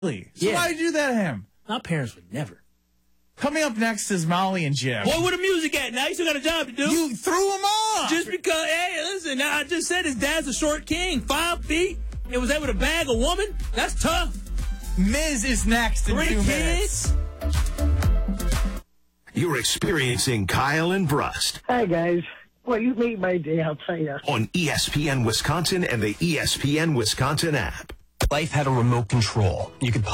So why'd you do that to him? My parents would never. Coming up next is Molly and Jim. Boy, where the music at? Now you still got a job to do. You threw him off! Just because, hey, listen, I just said his dad's a short king, 5 feet, and was able to bag a woman? That's tough. Miz is next in 3 2 minutes. kids. You're experiencing Kyle and Brust Hi, guys. Well, you made my day, I'll tell you. on ESPN Wisconsin and the ESPN Wisconsin app. Life had a remote control. You could